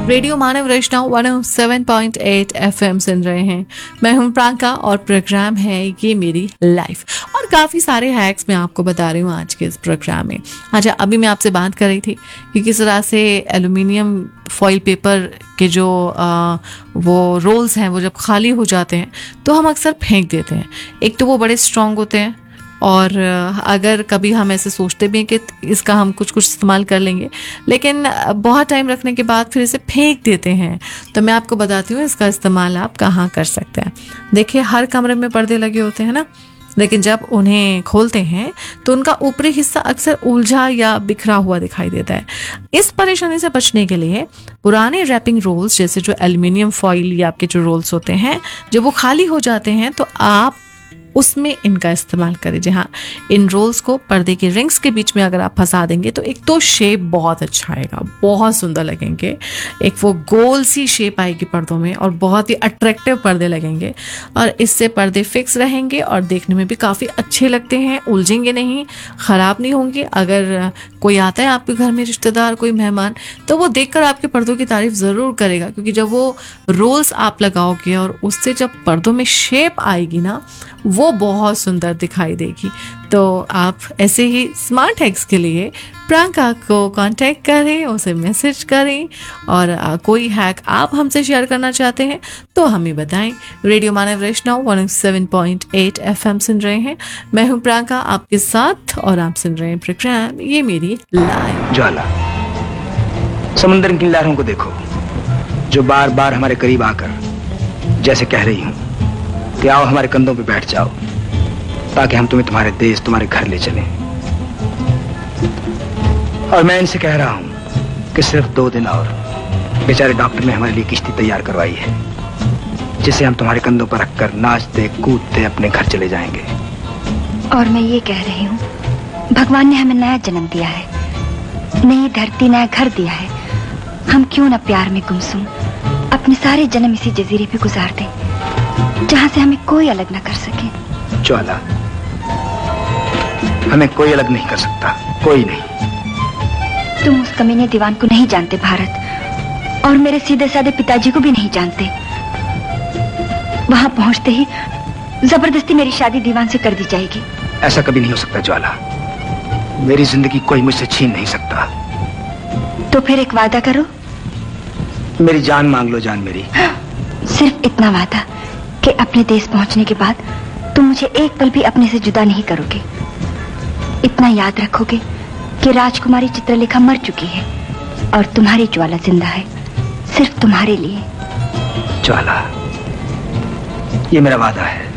Radio मानव रचना 107.8 FM सुन रहे हैं। मैं हूं प्रांका और प्रोग्राम है ये मेरी लाइफ। और काफ़ी सारे हैक्स मैं आपको बता रही हूँ आज के इस प्रोग्राम में। अच्छा, अभी मैं आपसे बात कर रही थी कि किस तरह से एल्युमिनियम फॉइल पेपर के जो वो रोल्स हैं वो जब खाली हो जाते हैं तो हम अक्सर फेंक देते हैं। एक तो वो बड़े स्ट्रॉन्ग होते हैं और अगर कभी हम ऐसे सोचते भी हैं कि इसका हम कुछ इस्तेमाल कर लेंगे, लेकिन बहुत टाइम रखने के बाद फिर इसे फेंक देते हैं। तो मैं आपको बताती हूँ इसका इस्तेमाल आप कहाँ कर सकते हैं। देखिए, हर कमरे में पर्दे लगे होते हैं ना, लेकिन जब उन्हें खोलते हैं तो उनका ऊपरी हिस्सा अक्सर उलझा या बिखरा हुआ दिखाई देता है। इस परेशानी से बचने के लिए पुराने रैपिंग रोल्स, जैसे जो एल्युमिनियम फॉइल या आपके जो रोल्स होते हैं, जब वो खाली हो जाते हैं तो आप उसमें इनका इस्तेमाल करें। जहाँ इन रोल्स को पर्दे के रिंग्स के बीच में अगर आप फंसा देंगे तो एक तो शेप बहुत अच्छा आएगा, बहुत सुंदर लगेंगे। एक वो गोल सी शेप आएगी पर्दों में और बहुत ही अट्रैक्टिव पर्दे लगेंगे और इससे पर्दे फिक्स रहेंगे और देखने में भी काफ़ी अच्छे लगते हैं, उलझेंगे नहीं, ख़राब नहीं होंगे। अगर कोई आता है आपके घर में, रिश्तेदार, कोई मेहमान, तो वो देखकर आपके पर्दों की तारीफ ज़रूर करेगा, क्योंकि जब वो रोल्स आप लगाओगे और उससे जब पर्दों में शेप आएगी ना, वो बहुत सुंदर दिखाई देगी। तो आप ऐसे ही स्मार्ट हैक्स के लिए प्रांका को कांटेक्ट करें, उसे मैसेज करें और कोई हैक आप हमसे शेयर करना चाहते हैं तो हमें बताएं। रेडियो मानव रचना 107.8 एफएम सुन रहे हैं। मैं हूं प्रांका आपके साथ और आप सुन रहे हैं प्रोग्राम ये मेरी लाइफ। ज्वाला, समुद्र की लहरों को देखो जो बार बार हमारे करीब आकर जैसे कह रही हूं कि आओ हमारे कंधों पे बैठ जाओ ताकि हम तुम्हें तुम्हारे देश, तुम्हारे घर ले चलें। और मैं इनसे कह रहा हूं कि सिर्फ 2 दिन और। बेचारे डॉक्टर ने हमारे लिए किश्ती तैयार करवाई है जिसे हम तुम्हारे कंधों पर रखकर नाचते कूदते अपने घर चले जाएंगे। और मैं ये कह रही हूँ, भगवान ने हमें नया जन्म दिया है, नई धरती, नया घर दिया है। हम क्यों ना प्यार में गुमसुम अपने सारे जन्म इसी जजीरे पे गुजार दें जहाँ से हमें कोई अलग ना कर सके। ज्वाला, हमें कोई अलग नहीं कर सकता, कोई नहीं। तुम उस कमीने दीवान को नहीं जानते भारत, और मेरे सीधे साधे पिताजी को भी नहीं जानते। वहां पहुंचते ही जबरदस्ती मेरी शादी दीवान से कर दी जाएगी। ऐसा कभी नहीं हो सकता ज्वाला, मेरी जिंदगी कोई मुझसे छीन नहीं सकता। तो फिर एक वादा करो। मेरी जान मांग लो, जान मेरी। सिर्फ इतना वादा कि अपने देश पहुंचने के बाद तुम मुझे एक पल भी अपने से जुदा नहीं करोगे। इतना याद रखोगे कि राजकुमारी चित्रलेखा मर चुकी है और तुम्हारी ज्वाला जिंदा है, सिर्फ तुम्हारे लिए। ज्वाला, ये मेरा वादा है।